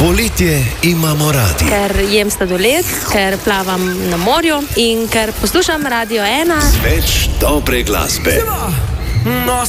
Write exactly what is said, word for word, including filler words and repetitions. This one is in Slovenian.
Poletje imamo radi. Ker jem sladoled, ker plavam na morju in ker poslušam Radio ena. Več dobre glasbe. No,